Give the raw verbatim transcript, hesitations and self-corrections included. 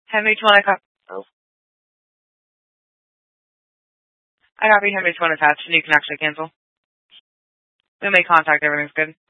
Henry, do you want to copy? Oh. I copied Henry's phone attached, and you can actually cancel. We made contact. Everything's good.